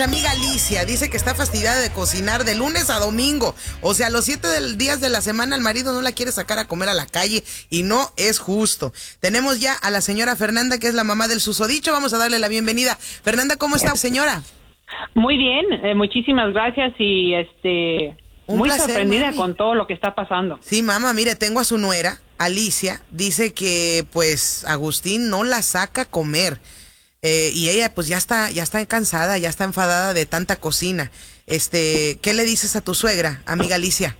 Amiga Alicia dice que está fastidiada de cocinar de lunes a domingo. O sea, los 7 días de la semana el marido no la quiere sacar a comer a la calle y no es justo. Tenemos ya a la señora Fernanda, que es la mamá del susodicho. Vamos a darle la bienvenida. Fernanda, ¿cómo está, señora? Muy bien, muchísimas gracias y muy placer, sorprendida, mami, con todo lo que está pasando. Sí, mamá, mire, tengo a su nuera, Alicia, dice que pues Agustín no la saca a comer. Y ella pues ya está cansada, ya está enfadada de tanta cocina. ¿Qué le dices a tu suegra, amiga Alicia?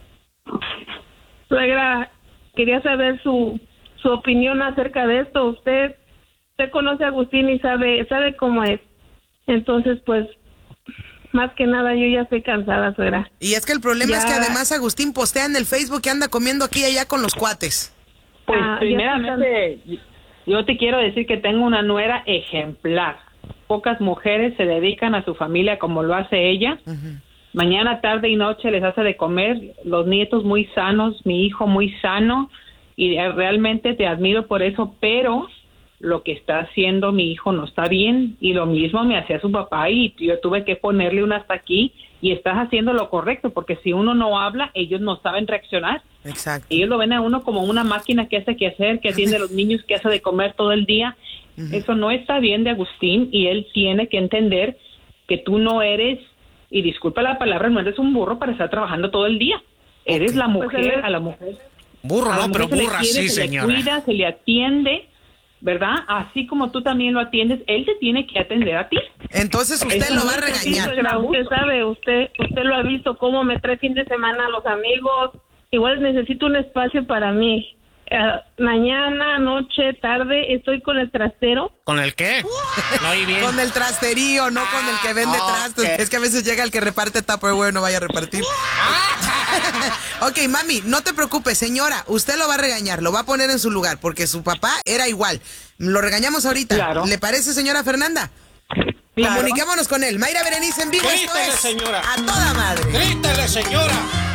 Suegra, quería saber su opinión acerca de esto. Usted conoce a Agustín y sabe cómo es. Entonces, pues, más que nada yo ya estoy cansada, suegra. Y es que el problema es que además Agustín postea en el Facebook que anda comiendo aquí y allá con los cuates. Pues primeramente, yo te quiero decir que tengo una nuera ejemplar. Pocas mujeres se dedican a su familia como lo hace ella. Mañana, tarde y noche les hace de comer, los nietos muy sanos, mi hijo muy sano, y realmente te admiro por eso, pero lo que está haciendo mi hijo no está bien, y lo mismo me hacía su papá, y yo tuve que ponerle un hasta aquí, y estás haciendo lo correcto, porque si uno no habla, ellos no saben reaccionar. Exacto. Ellos lo ven a uno como una máquina que hace que hacer, que atiende a los niños, que hace de comer todo el día. Eso no está bien de Agustín, y él tiene que entender que tú no eres, y disculpa la palabra, no eres un burro para estar trabajando todo el día. Eres la mujer, pues a la mujer. Burro no, pero burra sí, señora. Se le cuida, se le atiende, ¿verdad? Así como tú también lo atiendes, él te tiene que atender a ti. Entonces usted lo va a regañar. Usted sabe, usted lo ha visto cómo me trae fin de semana a los amigos. Igual necesito un espacio para mí. Mañana, noche, tarde, estoy con el trastero. ¿Con el qué? No oí bien. Con el trasterío, no con el que vende trastes. Es que a veces llega el que reparte Tupperware, no vaya a repartir. Ok, mami, no te preocupes, señora. Usted lo va a regañar, lo va a poner en su lugar, porque su papá era igual. Lo regañamos ahorita. Claro. ¿Le parece, señora Fernanda? Claro. Comuniquémonos con él. Mayra Berenice en vivo. Grítale, señora. A toda madre. Grítale, señora.